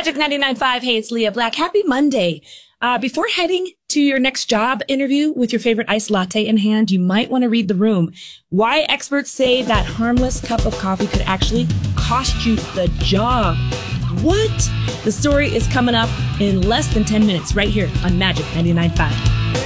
Magic 99.5. Hey, it's Leah Black. Happy Monday. Before heading to your next job interview with your favorite iced latte in hand, you might want to read the room. Why experts say that harmless cup of coffee could actually cost you the job. What? The story is coming up in less than 10 minutes right here on Magic 99.5.